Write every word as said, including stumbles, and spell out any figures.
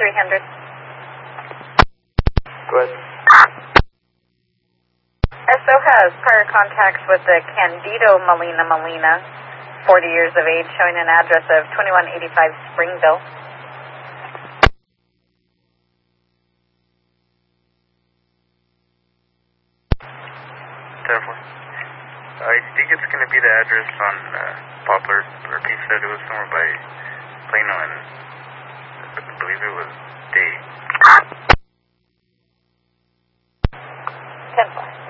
three hundred. Go ahead. S O has prior contacts with the Candido Molina Molina, forty years of age, showing an address of twenty-one eighty-five Springville. ten four. I think it's going to be the address on uh, Poplar, or he said it was somewhere by Plano, and I believe it was Day. ten four.